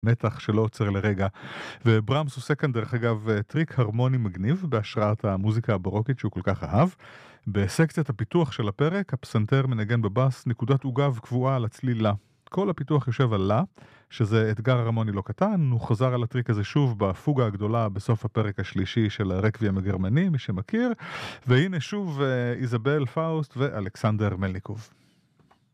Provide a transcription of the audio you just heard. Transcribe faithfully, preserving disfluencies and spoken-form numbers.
מתח שלא עוצר לרגע. וברמס עושה כאן דרך אגב טריק הרמוני מגניב בהשראת המוזיקה הברוקית שהוא כל כך אהב. בסקציית הפיתוח של הפרק, הפסנתר מנגן בבאס נקודת עוגב קבועה על הצליל לה. כל הפיתוח יושב על לה, שזה אתגר הרמוני לא קטן. הוא חזר על הטריק הזה שוב בפוגה הגדולה בסוף הפרק השלישי של הרקבים הגרמני, מי שמכיר. והנה שוב איזבל פאוסט ואלכסנדר מלניקוב.